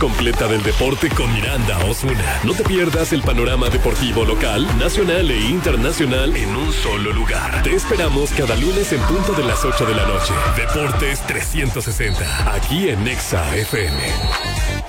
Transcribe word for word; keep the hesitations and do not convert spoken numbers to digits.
completa del deporte con Miranda Osuna. No te pierdas el panorama deportivo local, nacional e internacional en un solo lugar. Te esperamos cada lunes en punto de las ocho de la noche. Deportes trescientos sesenta, aquí en Nexa F M.